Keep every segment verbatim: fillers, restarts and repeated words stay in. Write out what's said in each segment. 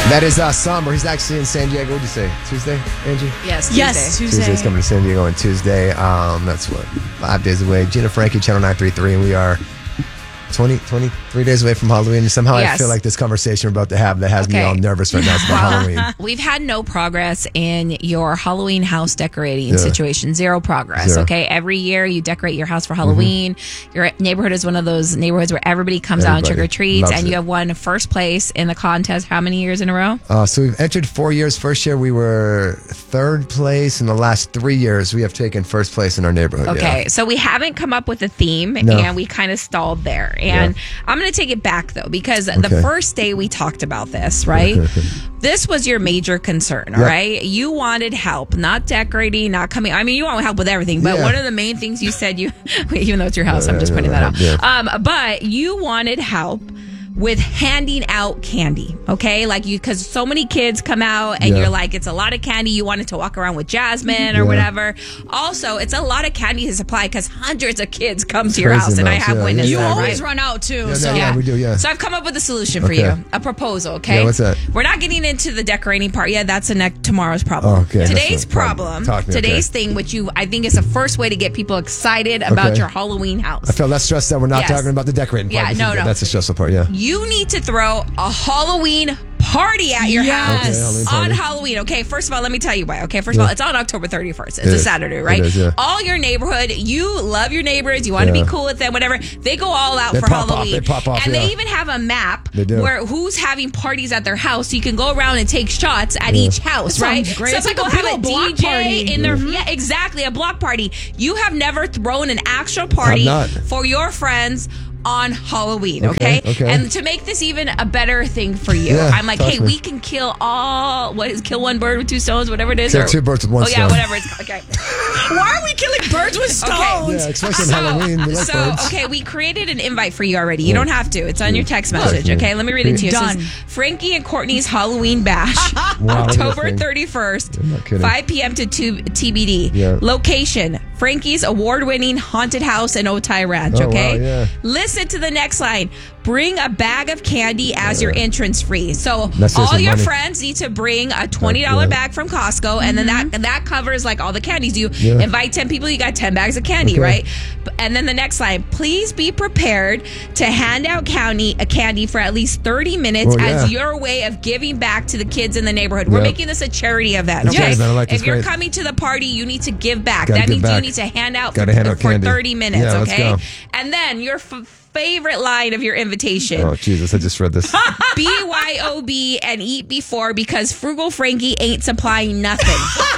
That is uh, Somber. He's actually in San Diego. What did you say? Tuesday, Angie? Yes, Tuesday. Yes, Tuesday. Tuesday's coming to San Diego on Tuesday. Um, that's what, five days away. Gina Frankie, Channel nine thirty-three, and we are twenty, twenty-three days away from Halloween. And somehow Yes. I feel like this conversation we're about to have that has me Okay. all nervous right now. It's about Halloween. We've had no progress in your Halloween house decorating Yeah. situation. Zero progress. Zero. Okay. Every year you decorate your house for Halloween. Mm-hmm. Your neighborhood is one of those neighborhoods where everybody comes out and Everybody trick or treats, loves and it. you have won first place in the contest. How many years in a row? Uh, so we've entered four years. First year we were third place. In the last three years, we have taken first place in our neighborhood. Okay, Yeah. so we haven't come up with a theme, No. and we kind of stalled there. And Yeah. I'm going to take it back, though, because Okay. the first day we talked about this, right? This was your major concern, all Yep. right? You wanted help, not decorating, not coming. I mean, you want help with everything, but Yeah. one of the main things you said, you, even though it's your house, I'm just pointing that out. Yeah. Um, but you wanted help with handing out candy, okay? Like you, because so many kids come out and Yeah. you're like, it's a lot of candy. You wanted to walk around with Jasmine or Yeah. whatever. Also, it's a lot of candy to supply because hundreds of kids come to your Crazy house, and I amounts, have yeah, witnessed You yeah, that, always right? run out too. Yeah, so no, yeah, we do, yeah. So I've come up with a solution for Okay. you, a proposal, okay? Yeah, what's that? We're not getting into the decorating part yet. That's a next tomorrow's problem. Oh, okay, that's Today's the problem. problem, Talk to me, today's okay. thing, which you I think is the first way to get people excited about Okay. your Halloween house. I feel less stressed that we're not Yes. talking about the decorating part. Yeah, This no, is- no. That's the stressful part, yeah. You need to throw a Halloween party at your Yes. house Okay, Halloween on party. Halloween. Okay, first of all, let me tell you why. Okay, first of Yeah. all, it's on October thirty-first. It's It a is. Saturday, It right? is, yeah. All your neighborhood, you love your neighbors, you want to Yeah. be cool with them, whatever. They go all out They for pop off, Halloween. they pop off, and yeah. they even have a map They do. where who's having parties at their house, so you can go around and take shots at each house, That right? sounds great. Some It's like people a big have a old block D J party. in their yeah, exactly, a block party. You have never thrown an actual party not. for your friends on Halloween, okay? Okay, okay. And to make this even a better thing for you, Yeah, I'm like, talk hey, to me. we can kill all what is kill one bird with two stones, whatever it is. Kill or- two birds with one oh, yeah, stone. whatever it's okay. why are we killing birds with stones? Yeah, especially on Halloween. We like so birds. okay, we created an invite for you already. You Yeah. don't have to. It's on your text message. Text me. Okay, let me read it to you. It says, Done. Frankie and Courtney's Halloween Bash, Wow, look at that October thing. thirty-first, I'm not kidding. five p.m. to two T B D. Yeah. Location: Frankie's award-winning haunted house in Otay Ranch. Oh, Okay. wow, yeah. Listen to the next line. Bring a bag of candy as your entrance free. So That's all seriously your money. friends need to bring a twenty dollars Yeah. bag from Costco, and then that that covers like all the candies. You Yeah. invite ten people, you got ten bags of candy, Okay. right? And then the next line, please be prepared to hand out candy, a candy for at least thirty minutes Oh, yeah. as your way of giving back to the kids in the neighborhood. We're Yep. making this a charity event, It's okay? charity event. I like this. If you're Great. coming to the party, you need to give back. Gotta that give means you back. need to hand out for, Gotta hand out for candy. thirty minutes, Yeah, let's okay? go. And then your f- favorite line of your invitation. Oh, Jesus, I just read this. B Y O B and eat before because Frugal Frankie ain't supplying nothing.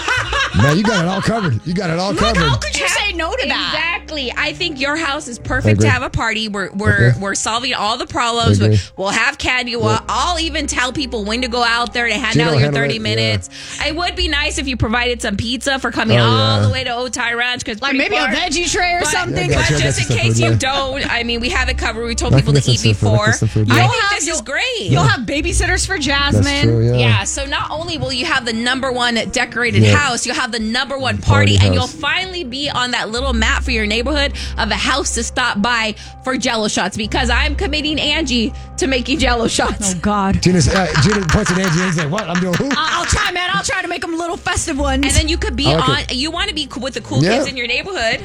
Man, you got it all covered. You got it all Look, covered. how could you say no to that? Exactly. I think your house is I perfect agree. to have a party. We're we're Okay. we're solving all the problems. I agree. We'll have candy. We'll, Yep. I'll even tell people when to go out there to hand Gino out your handle thirty it, minutes. It would be nice if you provided some pizza for coming Oh, all yeah. the way to Otay Ranch because Like maybe a veggie tray or But- something. Yeah, I got But you. I got just you in some case food, you yeah. don't, I mean, we have it covered. We told I people can to get eat some food, I can before. get some food, I yeah. think You'll have- this is you'll- great. You'll have babysitters for Jasmine. That's true, yeah. Yeah, so not only will you have the number one decorated Yeah. house, you'll have the number one Party party, and house. you'll finally be on that little map for your neighborhood of a house to stop by for Jello shots because I'm committing Angie to making Jello shots. Oh God. Gina's, uh, Gina points at Angie and he's like, what? I'm doing who? I- I'll try, man. I'll try to make them little festive ones. And then you could be I like on. it. You want to be cool with the cool Yeah. kids in your neighborhood.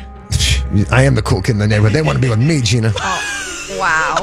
I am the cool kid in the neighborhood. They want to be with me, Gina. Wow.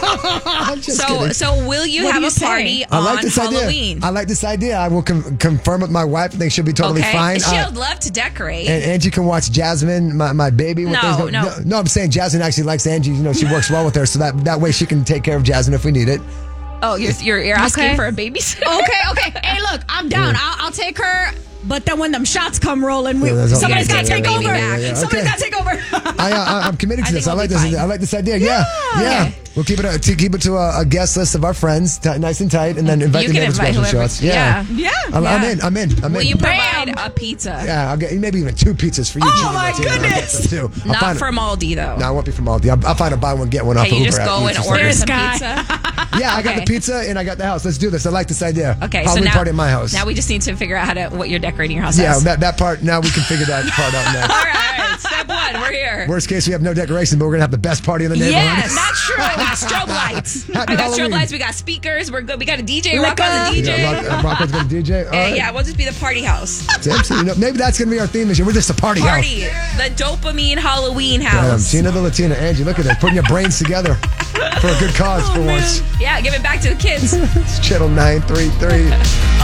I'm just so kidding. so will you What do have you a say? party I like on this Halloween? idea. I like this idea. I will com- confirm with my wife. I think she'll be totally okay. fine. She'll Uh, love to decorate. and Angie can watch Jasmine, my, my baby. With No, things going- no. no. I'm saying Jasmine actually likes Angie. You know, she works well with her, so that, that way she can take care of Jasmine if we need it. oh, you're you're, you're asking Okay. for a babysitter. okay, okay. Hey, look, I'm down. Yeah. I'll, I'll take her. But then when them shots come rolling, we, Yeah, that's all- somebody's You got gotta to take take your over. baby back. Yeah, yeah, Somebody's okay. got to take over. I, uh, I'm committed to I this. think I we'll like be this. fine. I like this idea. Yeah, yeah. Okay. We'll keep it a, to keep it to a, a guest list of our friends, t- nice and tight, and then invite You the can neighbors invite for whoever- shots. Yeah, Yeah. I'm, I'm Yeah. in. I'm in. I'm Will in. you Bam. provide a pizza? Yeah, I'll get maybe even two pizzas for you. Oh, Gina, my too. I'll get goodness. some, too. I'll Not find- from Aldi though. No, I won't be from Aldi. I'll, I'll find a buy one get one off Can of you Uber. just go Eats and or order something. some Guy. pizza? Yeah, I got Okay. the pizza and I got the house. Let's do this. I like this idea. Okay, Halloween so now, party at my house. now we just need to figure out how to what you're decorating your house yeah, as. that, that part. Now we can figure that part out next. All right, all right. Step one. fun. We're here. Worst case, we have no decorations, but we're gonna have the best party in the neighborhood. Yes, not true. We got strobe lights. Happy we got Halloween. strobe lights. We got speakers. We're good. We got a D J. Rock on the D J. Yeah, Rock, Rocco's gonna D J. All Yeah, right. yeah, we'll just be the party house. Tipsy, you know, maybe that's gonna be our theme this year. We're just a party, Party. house. The dopamine Halloween Damn, house. Tina the Latina, Angie, look at that, putting your brains together for a good cause for once. Yeah, give it back to the kids. It's Channel nine three three.